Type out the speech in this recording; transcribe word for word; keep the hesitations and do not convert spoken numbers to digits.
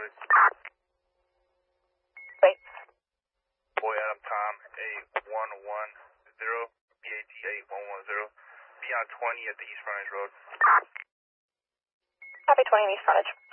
frontage. Wait. Boy Adam Tom, eight one one zero, B A T eight one one zero. Be on twenty at the East Frontage Road. Copy twenty East Frontage.